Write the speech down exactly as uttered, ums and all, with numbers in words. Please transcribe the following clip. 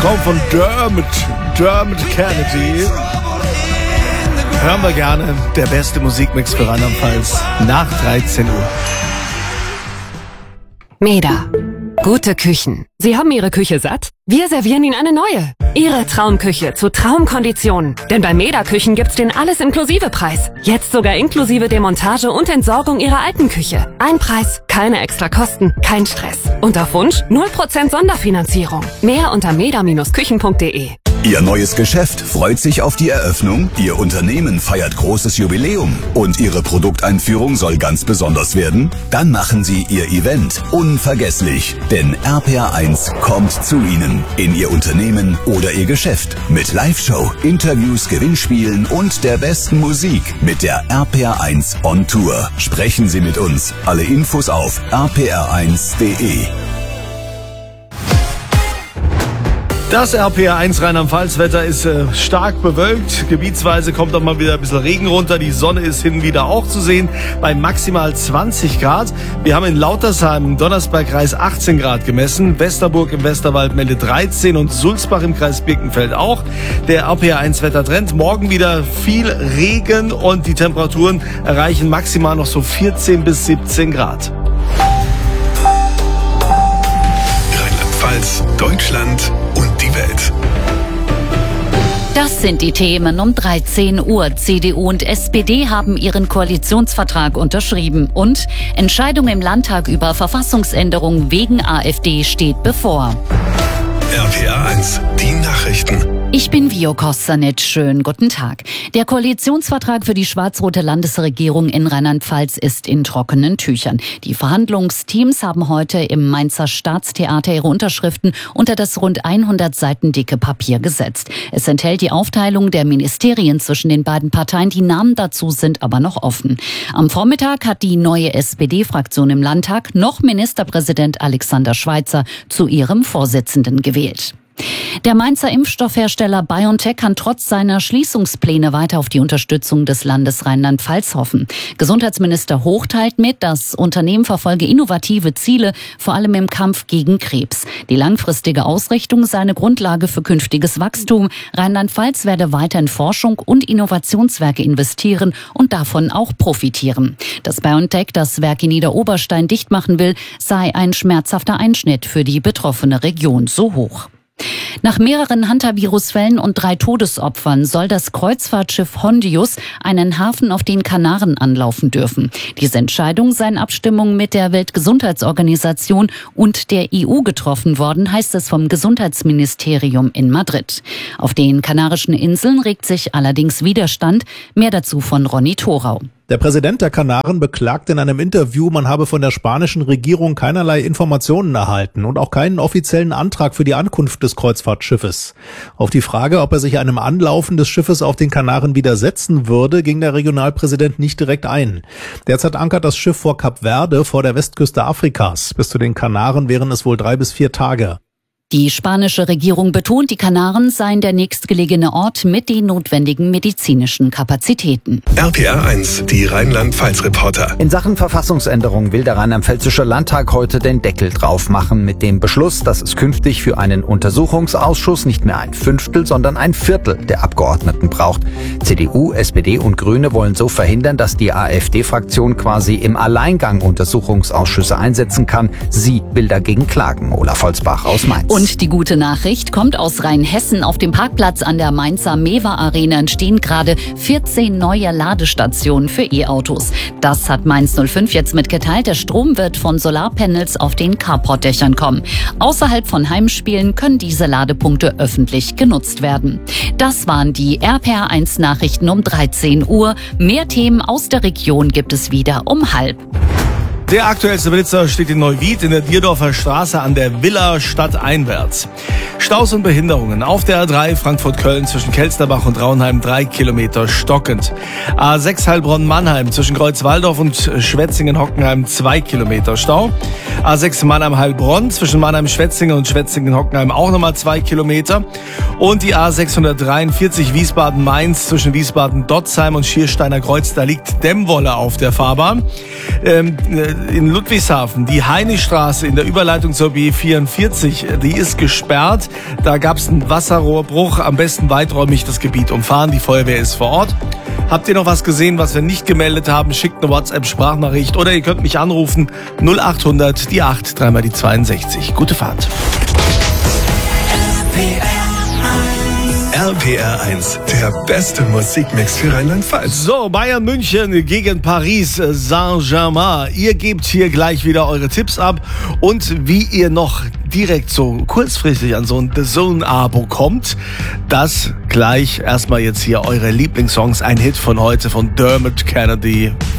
Traum von Dermot, Dermot Kennedy. Hören wir gerne, der beste Musikmix für Rheinland-Pfalz nach dreizehn Uhr. Meda. Gute Küchen. Sie haben Ihre Küche satt? Wir servieren Ihnen eine neue. Ihre Traumküche zu Traumkonditionen. Denn bei Meda Küchen gibt's den Alles-Inklusive-Preis. Jetzt sogar inklusive Demontage und Entsorgung Ihrer alten Küche. Ein Preis, keine extra Kosten, kein Stress. Und auf Wunsch null Prozent Sonderfinanzierung. Mehr unter meda Bindestrich küchen punkt de. Ihr neues Geschäft freut sich auf die Eröffnung, Ihr Unternehmen feiert großes Jubiläum und Ihre Produkteinführung soll ganz besonders werden? Dann machen Sie Ihr Event unvergesslich, denn R P R eins kommt zu Ihnen, in Ihr Unternehmen oder Ihr Geschäft mit Live-Show, Interviews, Gewinnspielen und der besten Musik mit der R P R eins on Tour. Sprechen Sie mit uns. Alle Infos auf r p r eins punkt de. Das R P R eins Rheinland-Pfalz-Wetter ist äh, stark bewölkt. Gebietsweise kommt auch mal wieder ein bisschen Regen runter. Die Sonne ist hin und wieder auch zu sehen bei maximal zwanzig Grad. Wir haben in Lautersheim im Donnersbergkreis achtzehn Grad gemessen. Westerburg im Westerwald meldet dreizehn und Sulzbach im Kreis Birkenfeld auch. Der R P R eins Wettertrend. Morgen wieder viel Regen und die Temperaturen erreichen maximal noch so vierzehn bis siebzehn Grad. Rheinland-Pfalz, Deutschland und die Welt. Das sind die Themen um dreizehn Uhr. C D U und S P D haben ihren Koalitionsvertrag unterschrieben. Und Entscheidung im Landtag über Verfassungsänderung wegen AfD steht bevor. R P R eins, die Nachrichten. Ich bin Vio Kostanec. Schönen guten Tag. Der Koalitionsvertrag für die schwarz-rote Landesregierung in Rheinland-Pfalz ist in trockenen Tüchern. Die Verhandlungsteams haben heute im Mainzer Staatstheater ihre Unterschriften unter das rund hundert Seiten dicke Papier gesetzt. Es enthält die Aufteilung der Ministerien zwischen den beiden Parteien. Die Namen dazu sind aber noch offen. Am Vormittag hat die neue S P D-Fraktion im Landtag noch Ministerpräsident Alexander Schweitzer zu ihrem Vorsitzenden gewählt. Der Mainzer Impfstoffhersteller BioNTech kann trotz seiner Schließungspläne weiter auf die Unterstützung des Landes Rheinland-Pfalz hoffen. Gesundheitsminister Hoch teilt mit, das Unternehmen verfolge innovative Ziele, vor allem im Kampf gegen Krebs. Die langfristige Ausrichtung sei eine Grundlage für künftiges Wachstum. Rheinland-Pfalz werde weiter in Forschung und Innovationswerke investieren und davon auch profitieren. Dass BioNTech das Werk in Niederoberstein dicht machen will, sei ein schmerzhafter Einschnitt für die betroffene Region, so Hoch. Nach mehreren Hantavirus-Fällen und drei Todesopfern soll das Kreuzfahrtschiff Hondius einen Hafen auf den Kanaren anlaufen dürfen. Diese Entscheidung sei in Abstimmung mit der Weltgesundheitsorganisation und der E U getroffen worden, heißt es vom Gesundheitsministerium in Madrid. Auf den Kanarischen Inseln regt sich allerdings Widerstand. Mehr dazu von Ronny Thorau. Der Präsident der Kanaren beklagt in einem Interview, man habe von der spanischen Regierung keinerlei Informationen erhalten und auch keinen offiziellen Antrag für die Ankunft des Kreuzfahrtschiffes. Auf die Frage, ob er sich einem Anlaufen des Schiffes auf den Kanaren widersetzen würde, ging der Regionalpräsident nicht direkt ein. Derzeit ankert das Schiff vor Kap Verde vor der Westküste Afrikas. Bis zu den Kanaren wären es wohl drei bis vier Tage. Die spanische Regierung betont, die Kanaren seien der nächstgelegene Ort mit den notwendigen medizinischen Kapazitäten. R P R eins, die Rheinland-Pfalz-Reporter. In Sachen Verfassungsänderung will der Rheinland-Pfälzische Landtag heute den Deckel drauf machen mit dem Beschluss, dass es künftig für einen Untersuchungsausschuss nicht mehr ein Fünftel, sondern ein Viertel der Abgeordneten braucht. C D U, S P D und Grüne wollen so verhindern, dass die AfD-Fraktion quasi im Alleingang Untersuchungsausschüsse einsetzen kann. Sie will dagegen klagen. Olaf Holzbach aus Mainz. Und die gute Nachricht kommt aus Rheinhessen. Auf dem Parkplatz an der Mainzer Mewa Arena entstehen gerade vierzehn neue Ladestationen für E-Autos. Das hat Mainz null fünf jetzt mitgeteilt. Der Strom wird von Solarpanels auf den Carportdächern kommen. Außerhalb von Heimspielen können diese Ladepunkte öffentlich genutzt werden. Das waren die R P R eins Nachrichten um dreizehn Uhr. Mehr Themen aus der Region gibt es wieder um halb. Der aktuellste Blitzer steht in Neuwied in der Dierdorfer Straße an der Villa stadteinwärts. Staus und Behinderungen auf der A drei Frankfurt-Köln zwischen Kelsterbach und Raunheim drei Kilometer stockend. A sechs Heilbronn-Mannheim zwischen Kreuzwaldorf und Schwetzingen-Hockenheim zwei Kilometer Stau. A sechs Mannheim-Heilbronn zwischen Mannheim-Schwetzingen und Schwetzingen-Hockenheim auch nochmal zwei Kilometer. Und die A sechshundertdreiundvierzig Wiesbaden-Mainz zwischen Wiesbaden-Dotzheim und Schiersteiner Kreuz, da liegt Dämmwolle auf der Fahrbahn. Ähm, in Ludwigshafen, die Heinistraße in der Überleitung zur B vierundvierzig, die ist gesperrt. Da gab es einen Wasserrohrbruch. Am besten weiträumig das Gebiet umfahren. Die Feuerwehr ist vor Ort. Habt ihr noch was gesehen, was wir nicht gemeldet haben? Schickt eine WhatsApp-Sprachnachricht oder ihr könnt mich anrufen. null acht hundert, die acht, dreimal die zweiundsechzig. Gute Fahrt. R P R eins, der beste Musikmix für Rheinland-Pfalz. So, Bayern München gegen Paris Saint-Germain. Ihr gebt hier gleich wieder eure Tipps ab und wie ihr noch direkt so kurzfristig an so ein The Zone-Abo kommt, das gleich. Erstmal jetzt hier eure Lieblingssongs, ein Hit von heute von Dermot Kennedy.